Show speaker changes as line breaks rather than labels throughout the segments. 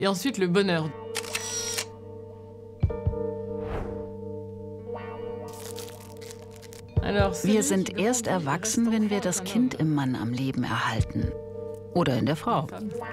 Et ensuite le bonheur.
Wir sind erst erwachsen, wenn wir das Kind im Mann am Leben erhalten. Oder in der Frau.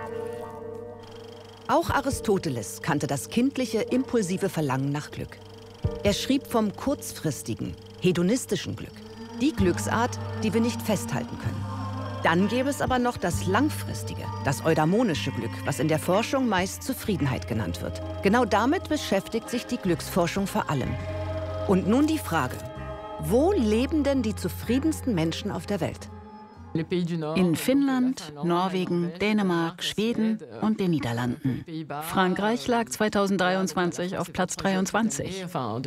Auch Aristoteles kannte das kindliche, impulsive Verlangen nach Glück. Er schrieb vom kurzfristigen, hedonistischen Glück. Die Glücksart, die wir nicht festhalten können. Dann gäbe es aber noch das langfristige, das eudaimonische Glück, was in der Forschung meist Zufriedenheit genannt wird. Genau damit beschäftigt sich die Glücksforschung vor allem. Und nun die Frage: Wo leben denn die zufriedensten Menschen auf der Welt?
In Finnland, Norwegen, Dänemark, Schweden und den Niederlanden. Frankreich lag 2023 auf Platz 23.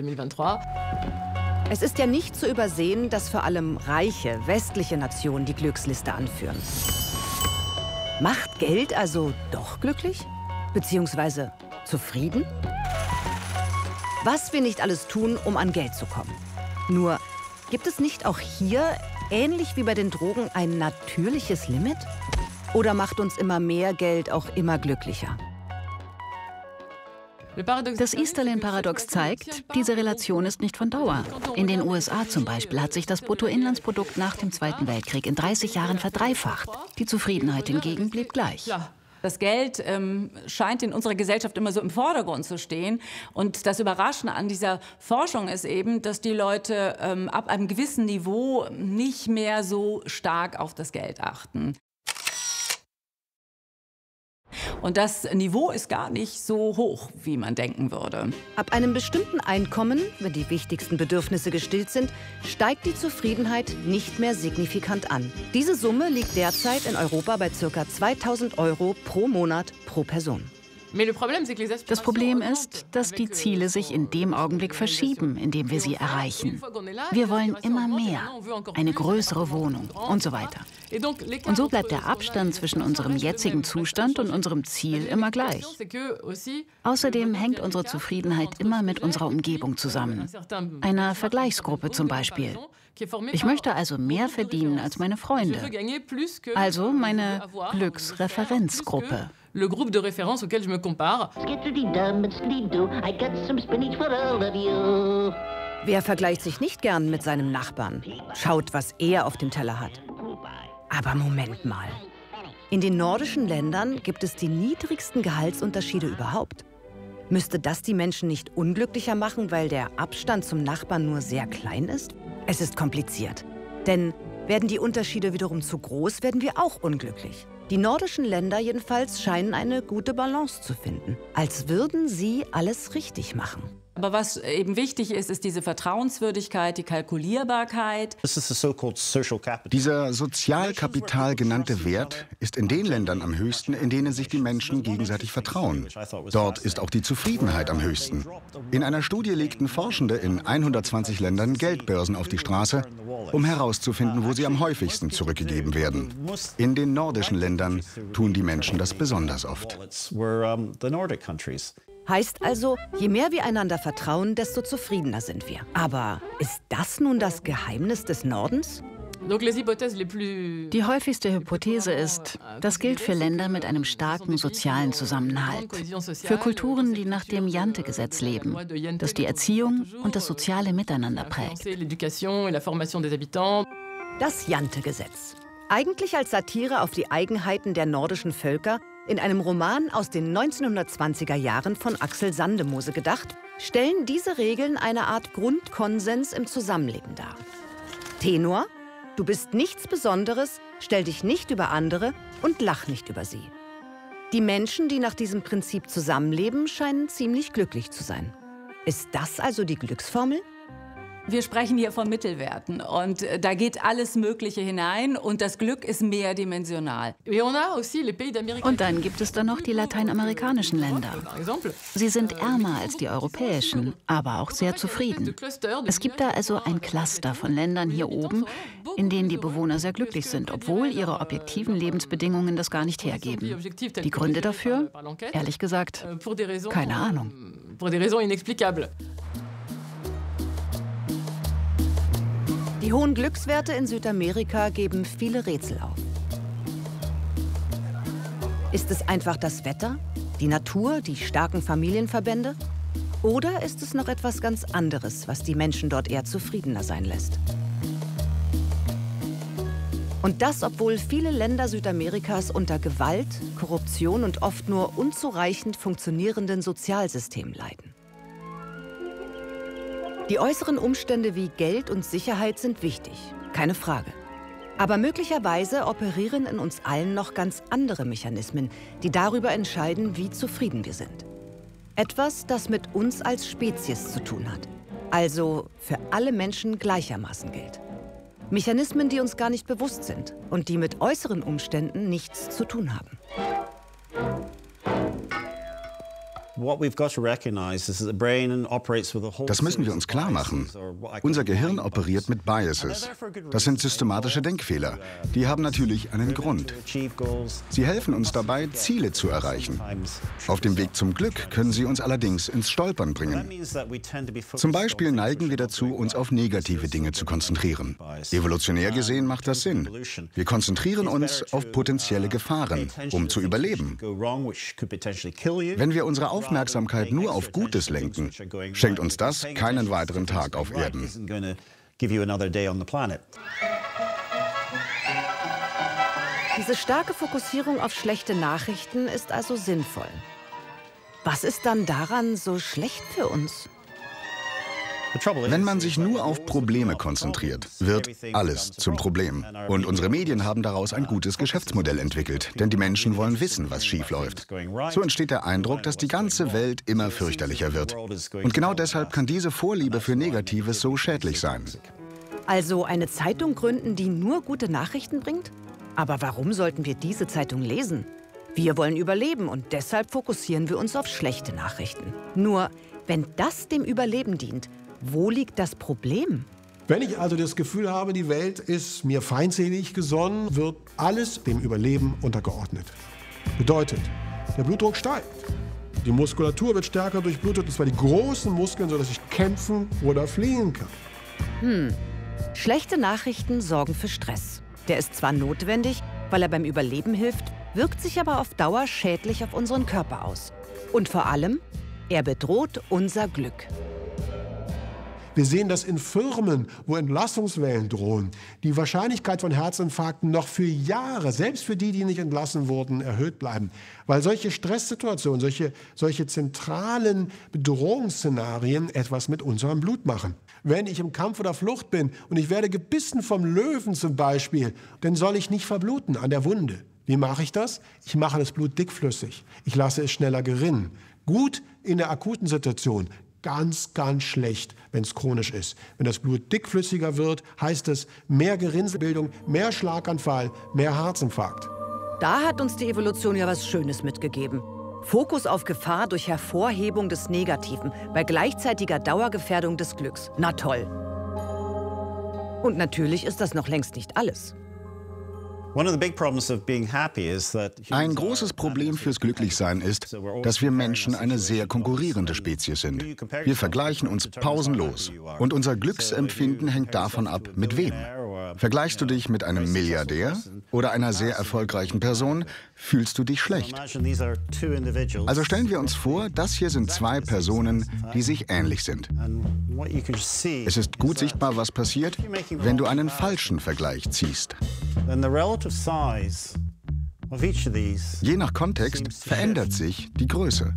Es ist ja nicht zu übersehen, dass vor allem reiche, westliche Nationen die Glücksliste anführen. Macht Geld also doch glücklich? Beziehungsweise zufrieden? Was wir nicht alles tun, um an Geld zu kommen. Nur, gibt es nicht auch hier, ähnlich wie bei den Drogen, ein natürliches Limit? Oder macht uns immer mehr Geld auch immer glücklicher?
Das Easterlin-Paradox zeigt, diese Relation ist nicht von Dauer. In den USA zum Beispiel hat sich das Bruttoinlandsprodukt nach dem Zweiten Weltkrieg in 30 Jahren verdreifacht. Die Zufriedenheit hingegen blieb gleich.
Das Geld scheint in unserer Gesellschaft immer so im Vordergrund zu stehen. Und das Überraschende an dieser Forschung ist eben, dass die Leute ab einem gewissen Niveau nicht mehr so stark auf das Geld achten. Und das Niveau ist gar nicht so hoch, wie man denken würde.
Ab einem bestimmten Einkommen, wenn die wichtigsten Bedürfnisse gestillt sind, steigt die Zufriedenheit nicht mehr signifikant an. Diese Summe liegt derzeit in Europa bei ca. 2.000 € pro Monat pro Person.
Das Problem ist, dass die Ziele sich in dem Augenblick verschieben, in dem wir sie erreichen. Wir wollen immer mehr, eine größere Wohnung und so weiter. Und so bleibt der Abstand zwischen unserem jetzigen Zustand und unserem Ziel immer gleich. Außerdem hängt unsere Zufriedenheit immer mit unserer Umgebung zusammen, einer Vergleichsgruppe zum Beispiel. Ich möchte also mehr verdienen als meine Freunde, also meine Glücksreferenzgruppe.
Le groupe de référence auquel je me compare.
Wer vergleicht sich nicht gern mit seinem Nachbarn? Schaut, was er auf dem Teller hat. Aber Moment mal. In den nordischen Ländern gibt es die niedrigsten Gehaltsunterschiede überhaupt. Müsste das die Menschen nicht unglücklicher machen, weil der Abstand zum Nachbarn nur sehr klein ist? Es ist kompliziert. Denn werden die Unterschiede wiederum zu groß, werden wir auch unglücklich. Die nordischen Länder jedenfalls scheinen eine gute Balance zu finden, als würden sie alles richtig machen.
Aber was eben wichtig ist, ist diese Vertrauenswürdigkeit, die Kalkulierbarkeit.
Dieser Sozialkapital genannte Wert ist in den Ländern am höchsten, in denen sich die Menschen gegenseitig vertrauen. Dort ist auch die Zufriedenheit am höchsten. In einer Studie legten Forschende in 120 Ländern Geldbörsen auf die Straße, um herauszufinden, wo sie am häufigsten zurückgegeben werden. In den nordischen Ländern tun die Menschen das besonders oft.
Heißt also, je mehr wir einander vertrauen, desto zufriedener sind wir. Aber ist das nun das Geheimnis des Nordens?
Die häufigste Hypothese ist, das gilt für Länder mit einem starken sozialen Zusammenhalt. Für Kulturen, die nach dem Jante-Gesetz leben, das die Erziehung und das soziale Miteinander prägt.
Das Jante-Gesetz. Eigentlich als Satire auf die Eigenheiten der nordischen Völker, in einem Roman aus den 1920er Jahren von Axel Sandemose gedacht, stellen diese Regeln eine Art Grundkonsens im Zusammenleben dar. Tenor: Du bist nichts Besonderes, stell dich nicht über andere und lach nicht über sie. Die Menschen, die nach diesem Prinzip zusammenleben, scheinen ziemlich glücklich zu sein. Ist das also die Glücksformel?
Wir sprechen hier von Mittelwerten und da geht alles Mögliche hinein und das Glück ist mehrdimensional.
Und dann gibt es da noch die lateinamerikanischen Länder. Sie sind ärmer als die europäischen, aber auch sehr zufrieden. Es gibt da also ein Cluster von Ländern hier oben, in denen die Bewohner sehr glücklich sind, obwohl ihre objektiven Lebensbedingungen das gar nicht hergeben. Die Gründe dafür? Ehrlich gesagt, keine Ahnung.
Die hohen Glückswerte in Südamerika geben viele Rätsel auf. Ist es einfach das Wetter, Die Natur, die starken Familienverbände? Oder ist es noch etwas ganz anderes, was die Menschen dort eher zufriedener sein lässt? Und das, obwohl viele Länder Südamerikas unter Gewalt, Korruption und oft nur unzureichend funktionierenden Sozialsystemen leiden. Die äußeren Umstände wie Geld und Sicherheit sind wichtig, keine Frage. Aber möglicherweise operieren in uns allen noch ganz andere Mechanismen, die darüber entscheiden, wie zufrieden wir sind. Etwas, das mit uns als Spezies zu tun hat. Also für alle Menschen gleichermaßen gilt. Mechanismen, die uns gar nicht bewusst sind und die mit äußeren Umständen nichts zu tun haben.
Das müssen wir uns klar machen. Unser Gehirn operiert mit Biases. Das sind systematische Denkfehler. Die haben natürlich einen Grund. Sie helfen uns dabei, Ziele zu erreichen. Auf dem Weg zum Glück können sie uns allerdings ins Stolpern bringen. Zum Beispiel neigen wir dazu, uns auf negative Dinge zu konzentrieren. Evolutionär gesehen macht das Sinn. Wir konzentrieren uns auf potenzielle Gefahren, um zu überleben. Wenn wir unsere Aufmerksamkeit nur auf Gutes lenken, schenkt uns das keinen weiteren Tag auf Erden.
Diese starke Fokussierung auf schlechte Nachrichten ist also sinnvoll. Was ist dann daran so schlecht für uns?
Wenn man sich nur auf Probleme konzentriert, wird alles zum Problem. Und unsere Medien haben daraus ein gutes Geschäftsmodell entwickelt, denn die Menschen wollen wissen, was schiefläuft. So entsteht der Eindruck, dass die ganze Welt immer fürchterlicher wird. Und genau deshalb kann diese Vorliebe für Negatives so schädlich sein.
Also eine Zeitung gründen, die nur gute Nachrichten bringt? Aber warum sollten wir diese Zeitung lesen? Wir wollen überleben und deshalb fokussieren wir uns auf schlechte Nachrichten. Nur, wenn das dem Überleben dient, wo liegt das Problem?
Wenn ich also das Gefühl habe, die Welt ist mir feindselig gesonnen, wird alles dem Überleben untergeordnet. Bedeutet, der Blutdruck steigt. Die Muskulatur wird stärker durchblutet, und zwar die großen Muskeln, sodass ich kämpfen oder fliehen kann.
Schlechte Nachrichten sorgen für Stress. Der ist zwar notwendig, weil er beim Überleben hilft, wirkt sich aber auf Dauer schädlich auf unseren Körper aus. Und vor allem, er bedroht unser Glück.
Wir sehen das in Firmen, wo Entlassungswellen drohen. Die Wahrscheinlichkeit von Herzinfarkten noch für Jahre, selbst für die, die nicht entlassen wurden, erhöht bleiben. Weil solche Stresssituationen, solche zentralen Bedrohungsszenarien etwas mit unserem Blut machen. Wenn ich im Kampf oder Flucht bin und ich werde gebissen vom Löwen zum Beispiel, dann soll ich nicht verbluten an der Wunde. Wie mache ich das? Ich mache das Blut dickflüssig. Ich lasse es schneller gerinnen. Gut in der akuten Situation. Ganz, ganz schlecht, wenn es chronisch ist. Wenn das Blut dickflüssiger wird, heißt es mehr Gerinnselbildung, mehr Schlaganfall, mehr Herzinfarkt.
Da hat uns die Evolution ja was Schönes mitgegeben. Fokus auf Gefahr durch Hervorhebung des Negativen bei gleichzeitiger Dauergefährdung des Glücks. Na toll. Und natürlich ist das noch längst nicht alles.
Ein großes Problem fürs Glücklichsein ist, dass wir Menschen eine sehr konkurrierende Spezies sind. Wir vergleichen uns pausenlos und unser Glücksempfinden hängt davon ab, mit wem. Vergleichst du dich mit einem Milliardär oder einer sehr erfolgreichen Person, fühlst du dich schlecht. Also stellen wir uns vor, das hier sind zwei Personen, die sich ähnlich sind. Es ist gut sichtbar, was passiert, wenn du einen falschen Vergleich ziehst. Je nach Kontext verändert sich die Größe.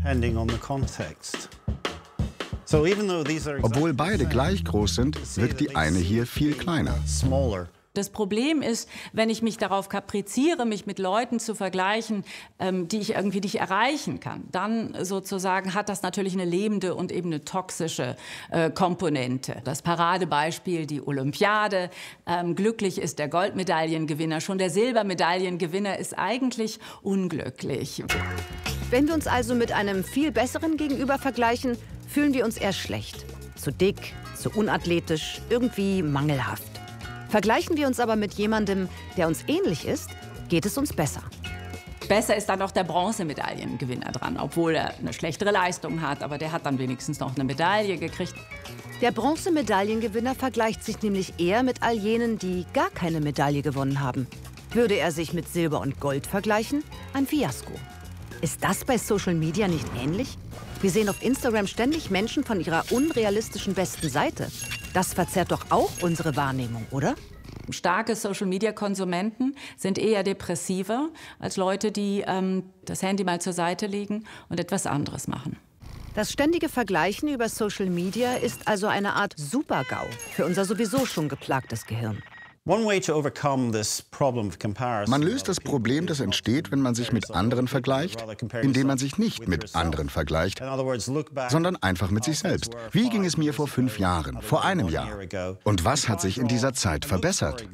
Obwohl beide gleich groß sind, wirkt die eine hier viel kleiner.
Das Problem ist, wenn ich mich darauf kapriziere, mich mit Leuten zu vergleichen, die ich irgendwie nicht erreichen kann, dann sozusagen hat das natürlich eine lebende und eben eine toxische Komponente. Das Paradebeispiel, die Olympiade. Glücklich ist der Goldmedaillengewinner, schon der Silbermedaillengewinner ist eigentlich unglücklich.
Wenn wir uns also mit einem viel besseren Gegenüber vergleichen, fühlen wir uns eher schlecht. Zu dick, zu unathletisch, irgendwie mangelhaft. Vergleichen wir uns aber mit jemandem, der uns ähnlich ist, geht es uns besser.
Besser ist dann auch der Bronzemedaillengewinner dran, obwohl er eine schlechtere Leistung hat, aber der hat dann wenigstens noch eine Medaille gekriegt.
Der Bronzemedaillengewinner vergleicht sich nämlich eher mit all jenen, die gar keine Medaille gewonnen haben. Würde er sich mit Silber und Gold vergleichen, ein Fiasko. Ist das bei Social Media nicht ähnlich? Wir sehen auf Instagram ständig Menschen von ihrer unrealistischen besten Seite. Das verzerrt doch auch unsere Wahrnehmung, oder?
Starke Social-Media-Konsumenten sind eher depressiver als Leute, die das Handy mal zur Seite legen und etwas anderes machen.
Das ständige Vergleichen über Social Media ist also eine Art Super-GAU für unser sowieso schon geplagtes Gehirn.
Man löst das Problem, das entsteht, wenn man sich mit anderen vergleicht, indem man sich nicht mit anderen vergleicht, sondern einfach mit sich selbst. Wie ging es mir vor 5 Jahren, vor einem Jahr? Und was hat sich in dieser Zeit verbessert?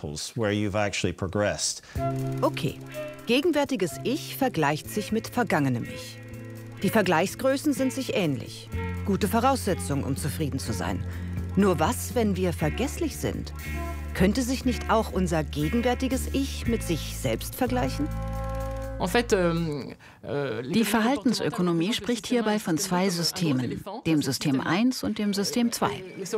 Okay, gegenwärtiges Ich vergleicht sich mit vergangenem Ich. Die Vergleichsgrößen sind sich ähnlich. Gute Voraussetzung, um zufrieden zu sein. Nur was, wenn wir vergesslich sind? Könnte sich nicht auch unser gegenwärtiges Ich mit sich selbst vergleichen?
Die Verhaltensökonomie spricht hierbei von 2 Systemen, dem System 1 und dem System 2.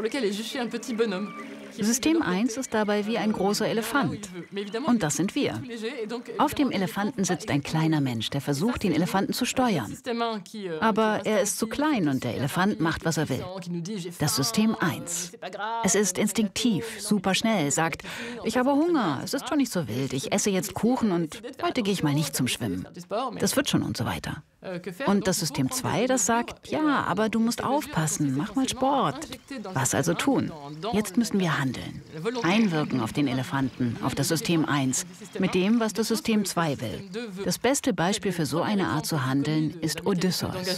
System 1 ist dabei wie ein großer Elefant. Und das sind wir. Auf dem Elefanten sitzt ein kleiner Mensch, der versucht, den Elefanten zu steuern. Aber er ist zu klein und der Elefant macht, was er will. Das System 1. Es ist instinktiv, super schnell, sagt, ich habe Hunger, es ist schon nicht so wild, ich esse jetzt Kuchen und heute gehe ich mal nicht zum Schwimmen. Das wird schon und so weiter. Und das System 2, das sagt, ja, aber du musst aufpassen, mach mal Sport. Was also tun? Jetzt müssen wir handeln. Einwirken auf den Elefanten, auf das System 1, mit dem, was das System 2 will. Das beste Beispiel für so eine Art zu handeln ist Odysseus.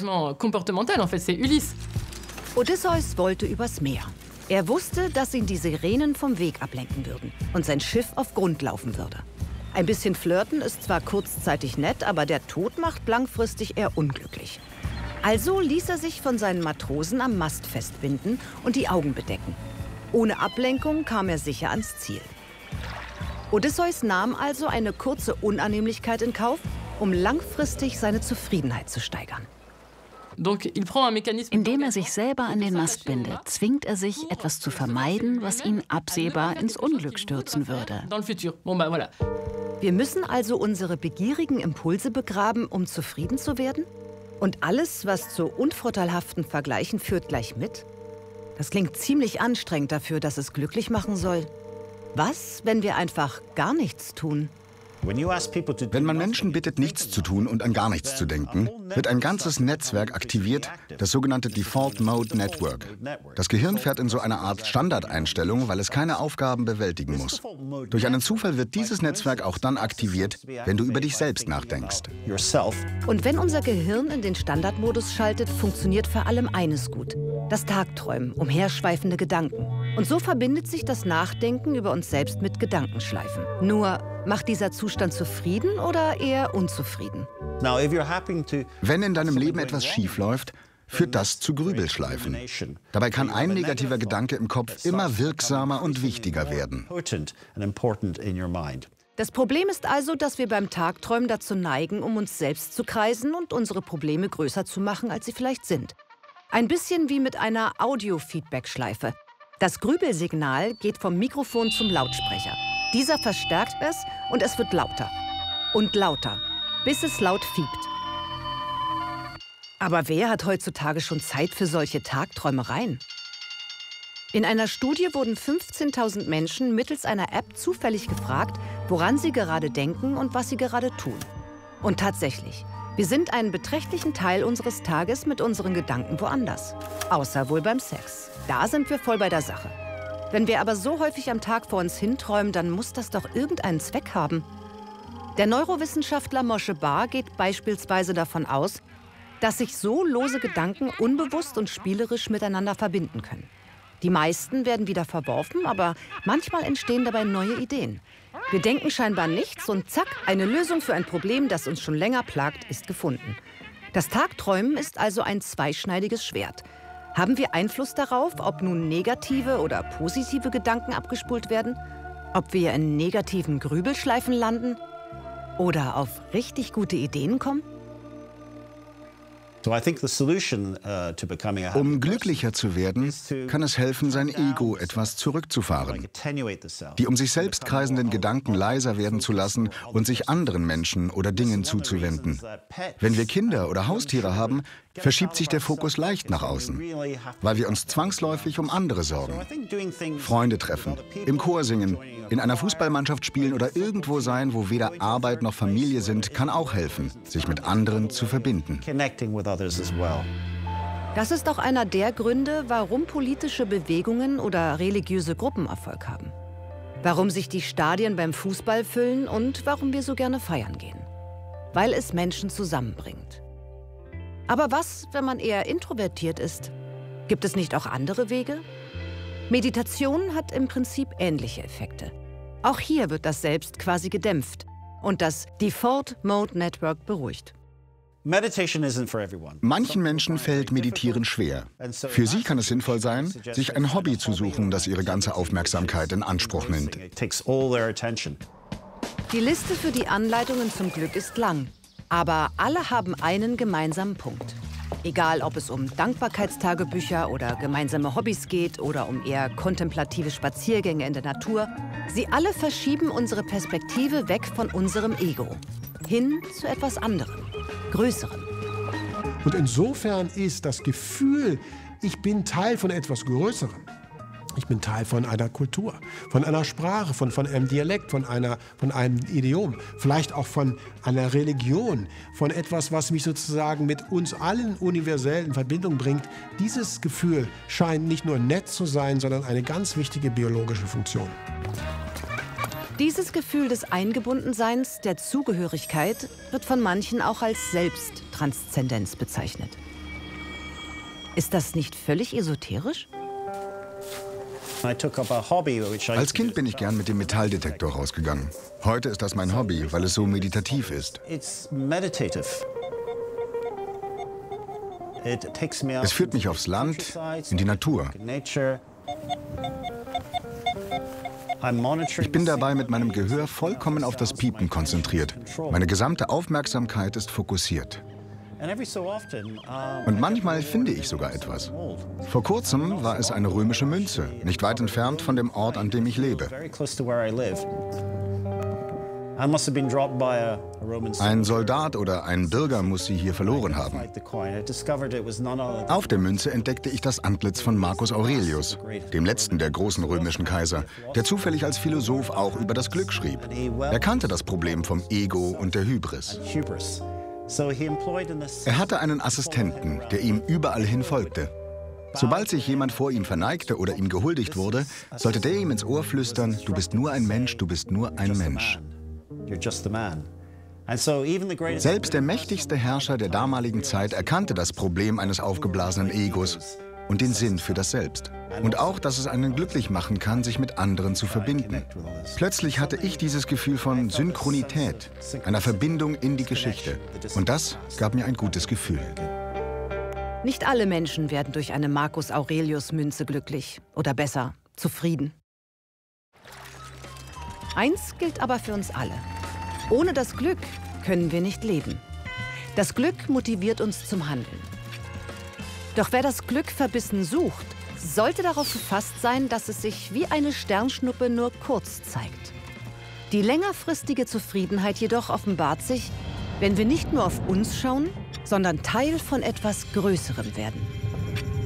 Odysseus wollte übers Meer. Er wusste, dass ihn die Sirenen vom Weg ablenken würden und sein Schiff auf Grund laufen würde. Ein bisschen flirten ist zwar kurzzeitig nett, aber der Tod macht langfristig eher unglücklich. Also ließ er sich von seinen Matrosen am Mast festbinden und die Augen bedecken. Ohne Ablenkung kam er sicher ans Ziel. Odysseus nahm also eine kurze Unannehmlichkeit in Kauf, um langfristig seine Zufriedenheit zu steigern.
Indem er sich selber an den Mast bindet, zwingt er sich, etwas zu vermeiden, was ihn absehbar ins Unglück stürzen würde.
Wir müssen also unsere begierigen Impulse begraben, um zufrieden zu werden? Und alles, was zu unvorteilhaften Vergleichen führt, gleich mit? Das klingt ziemlich anstrengend dafür, dass es glücklich machen soll. Was, wenn wir einfach gar nichts tun?
Wenn man Menschen bittet, nichts zu tun und an gar nichts zu denken, wird ein ganzes Netzwerk aktiviert, das sogenannte Default Mode Network. Das Gehirn fährt in so eine Art Standardeinstellung, weil es keine Aufgaben bewältigen muss. Durch einen Zufall wird dieses Netzwerk auch dann aktiviert, wenn du über dich selbst nachdenkst.
Und wenn unser Gehirn in den Standardmodus schaltet, funktioniert vor allem eines gut: das Tagträumen, umherschweifende Gedanken. Und so verbindet sich das Nachdenken über uns selbst mit Gedankenschleifen. Nur, macht dieser Zustand zufrieden oder eher unzufrieden?
Wenn in deinem Leben etwas schief läuft, führt das zu Grübelschleifen. Dabei kann ein negativer Gedanke im Kopf immer wirksamer und wichtiger werden.
Das Problem ist also, dass wir beim Tagträumen dazu neigen, um uns selbst zu kreisen und unsere Probleme größer zu machen, als sie vielleicht sind. Ein bisschen wie mit einer Audio-Feedback-Schleife. Das Grübelsignal geht vom Mikrofon zum Lautsprecher. Dieser verstärkt es und es wird lauter und lauter, bis es laut fiebt. Aber wer hat heutzutage schon Zeit für solche Tagträumereien? In einer Studie wurden 15.000 Menschen mittels einer App zufällig gefragt, woran sie gerade denken und was sie gerade tun. Und tatsächlich, wir sind einen beträchtlichen Teil unseres Tages mit unseren Gedanken woanders. Außer wohl beim Sex. Da sind wir voll bei der Sache. Wenn wir aber so häufig am Tag vor uns hinträumen, dann muss das doch irgendeinen Zweck haben. Der Neurowissenschaftler Moshe Bar geht beispielsweise davon aus, dass sich so lose Gedanken unbewusst und spielerisch miteinander verbinden können. Die meisten werden wieder verworfen, aber manchmal entstehen dabei neue Ideen. Wir denken scheinbar nichts und zack, eine Lösung für ein Problem, das uns schon länger plagt, ist gefunden. Das Tagträumen ist also ein zweischneidiges Schwert. Haben wir Einfluss darauf, ob nun negative oder positive Gedanken abgespult werden? Ob wir in negativen Grübelschleifen landen? Oder auf richtig gute Ideen kommen?
Um glücklicher zu werden, kann es helfen, sein Ego etwas zurückzufahren. Die um sich selbst kreisenden Gedanken leiser werden zu lassen und sich anderen Menschen oder Dingen zuzuwenden. Wenn wir Kinder oder Haustiere haben, verschiebt sich der Fokus leicht nach außen, weil wir uns zwangsläufig um andere sorgen. Freunde treffen, im Chor singen, in einer Fußballmannschaft spielen oder irgendwo sein, wo weder Arbeit noch Familie sind, kann auch helfen, sich mit anderen zu verbinden.
Das ist auch einer der Gründe, warum politische Bewegungen oder religiöse Gruppen Erfolg haben. Warum sich die Stadien beim Fußball füllen und warum wir so gerne feiern gehen. Weil es Menschen zusammenbringt. Aber was, wenn man eher introvertiert ist? Gibt es nicht auch andere Wege? Meditation hat im Prinzip ähnliche Effekte. Auch hier wird das Selbst quasi gedämpft und das Default Mode Network beruhigt.
Manchen Menschen fällt Meditieren schwer. Für sie kann es sinnvoll sein, sich ein Hobby zu suchen, das ihre ganze Aufmerksamkeit in Anspruch nimmt.
Die Liste für die Anleitungen zum Glück ist lang. Aber alle haben einen gemeinsamen Punkt. Egal, ob es um Dankbarkeitstagebücher oder gemeinsame Hobbys geht oder um eher kontemplative Spaziergänge in der Natur, sie alle verschieben unsere Perspektive weg von unserem Ego, hin zu etwas anderem, Größerem.
Und insofern ist das Gefühl, ich bin Teil von etwas Größerem, ich bin Teil von einer Kultur, von einer Sprache, von einem Dialekt, von einem Idiom, vielleicht auch von einer Religion, von etwas, was mich sozusagen mit uns allen universell in Verbindung bringt. Dieses Gefühl scheint nicht nur nett zu sein, sondern eine ganz wichtige biologische Funktion.
Dieses Gefühl des Eingebundenseins, der Zugehörigkeit, wird von manchen auch als Selbsttranszendenz bezeichnet. Ist das nicht völlig esoterisch?
Als Kind bin ich gern mit dem Metalldetektor rausgegangen. Heute ist das mein Hobby, weil es so meditativ ist. Es führt mich aufs Land, in die Natur. Ich bin dabei mit meinem Gehör vollkommen auf das Piepen konzentriert. Meine gesamte Aufmerksamkeit ist fokussiert. Und manchmal finde ich sogar etwas. Vor kurzem war es eine römische Münze, nicht weit entfernt von dem Ort, an dem ich lebe. Ein Soldat oder ein Bürger muss sie hier verloren haben. Auf der Münze entdeckte ich das Antlitz von Marcus Aurelius, dem letzten der großen römischen Kaiser, der zufällig als Philosoph auch über das Glück schrieb. Er kannte das Problem vom Ego und der Hybris. Er hatte einen Assistenten, der ihm überall hin folgte. Sobald sich jemand vor ihm verneigte oder ihm gehuldigt wurde, sollte der ihm ins Ohr flüstern: Du bist nur ein Mensch, du bist nur ein Mensch. Selbst der mächtigste Herrscher der damaligen Zeit erkannte das Problem eines aufgeblasenen Egos und den Sinn für das Selbst. Und auch, dass es einen glücklich machen kann, sich mit anderen zu verbinden. Plötzlich hatte ich dieses Gefühl von Synchronität, einer Verbindung in die Geschichte. Und das gab mir ein gutes Gefühl.
Nicht alle Menschen werden durch eine Marcus Aurelius Münze glücklich. Oder besser, zufrieden. Eins gilt aber für uns alle. Ohne das Glück können wir nicht leben. Das Glück motiviert uns zum Handeln. Doch wer das Glück verbissen sucht, sollte darauf gefasst sein, dass es sich wie eine Sternschnuppe nur kurz zeigt. Die längerfristige Zufriedenheit jedoch offenbart sich, wenn wir nicht nur auf uns schauen, sondern Teil von etwas Größerem werden.